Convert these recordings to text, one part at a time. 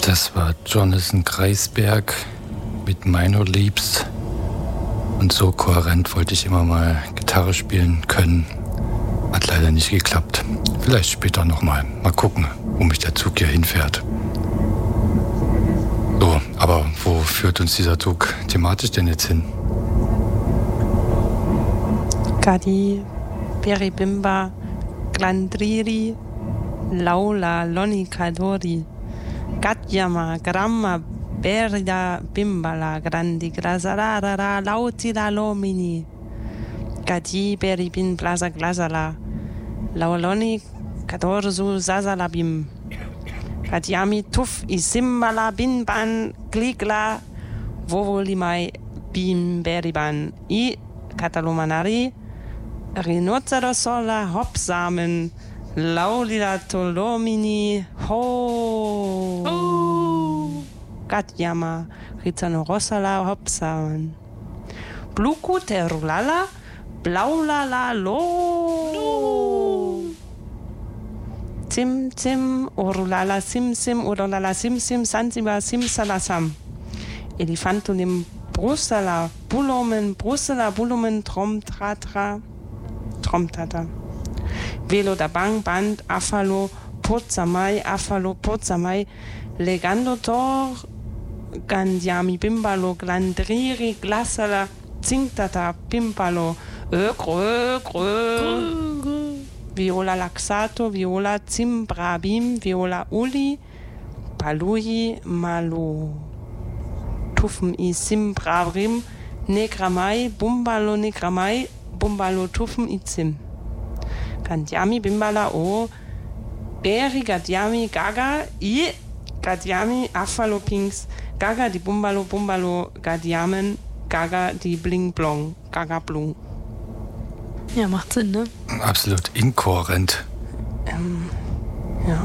Das war Jonathan Kreisberg mit Minor Leaps. Und so kohärent wollte ich immer mal Gitarre spielen können. Hat leider nicht geklappt. Vielleicht später nochmal. Mal gucken, wo mich der Zug hier hinfährt. So, aber wo führt uns dieser Zug thematisch denn jetzt hin? Gadi, Beribimba, Glandriri, Laula, Lonikadori, Gatyama, Gramma, Berida, Bimbala, Grandi, Grazarara, Lautila, Lomini, Gadi, Beribin, Blaza, Glazala, Lauloni, Kadorzu, Zazalabim, Gadiami, Tuf, Isimbala, Binban, Gligla, Vovolimai, Bim, Beriban, I, Katalomanari, Rhinocerosola, Hopsamen, Laulila, Tolomini, Ho, Gatyama, Rizzanorosala, Hopsamen, Bluku, Terulala, Blaulala, Lo, Sim, Sim, Orulala, Sim, Sim, Orulala, Sim, Sim, Sansiba, Sim, Salasam, Elefantulim, Brusala, Bulumen, Brusala, Bulumen, Tromtratra, Tromtata. Velo da Bang, Band, Afalo, Pozamai, Legando Tor, Gandiami, Bimbalo, Glandriri, Glasala, Zingtata, Pimpalo, Ögrö, Viola Laxato, Viola Zimbrabim, Viola Uli, Palui, Malo. Tufen I Simbravrim, Negramai, Bumbalo Tufen I Zim. Gandiami, Bimbala O, Beri, Gadiami, Gaga, I, Gadiami, Afalo Pinks, Gaga, die Bumbalo, Gadiamen, Gaga, die Bling Blong, Gaga Blung. Ja, macht Sinn, ne? Absolut inkohärent. Ja.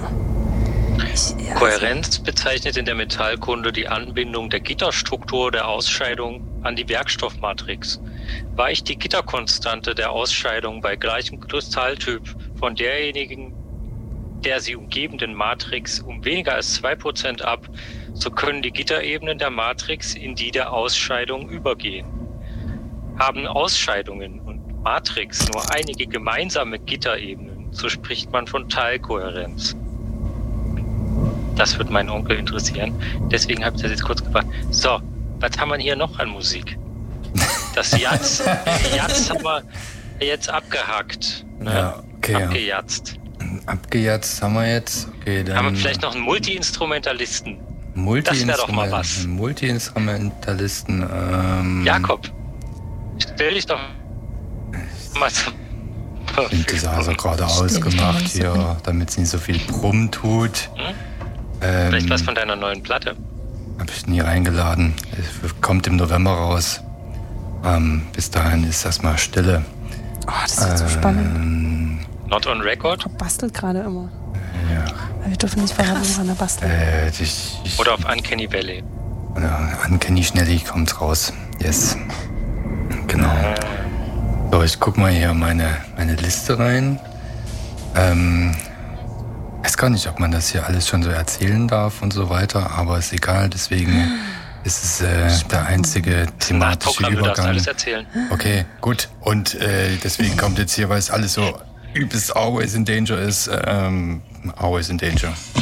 Kohärenz bezeichnet in der Metallkunde die Anbindung der Gitterstruktur der Ausscheidung an die Werkstoffmatrix. Weicht die Gitterkonstante der Ausscheidung bei gleichem Kristalltyp von derjenigen der sie umgebenden Matrix um weniger als 2% ab, so können die Gitterebenen der Matrix in die der Ausscheidung übergehen. Haben Ausscheidungen und Matrix nur einige gemeinsame Gitterebenen, so spricht man von Teilkohärenz. Das wird meinen Onkel interessieren. Deswegen habe ich das jetzt kurz gebracht. So, was haben wir hier noch an Musik? Das Jatz haben wir jetzt abgehackt. Ne? Ja, okay. Abgejatzt. Abgejatzt haben wir jetzt. Okay, dann haben wir vielleicht noch einen Multi-Instrumentalisten? Das wäre doch mal was. Multi-Instrumentalisten. Jakob, stell dich doch mal zum Synthesizer gerade ausgemacht hier, damit es nicht so viel Brumm tut. Vielleicht was von deiner neuen Platte? Habe ich nie reingeladen. Es kommt im November raus. Bis dahin ist erstmal Stille. Oh, das ist so spannend. Not on record? Ich bastel gerade immer. Ja. Wir dürfen nicht verraten, woran er bastelt. Oder auf Uncanny Valley. Uncanny Schnelly kommt raus. Yes. Genau. So, ich guck mal hier meine Liste rein. Weiß gar nicht, ob man das hier alles schon so erzählen darf und so weiter, aber ist egal, deswegen ist es der einzige thematische Übergang. Du darfst alles erzählen. Okay, gut. Und deswegen kommt jetzt hier, weil es alles so übelst Always in Danger ist, Always in Danger.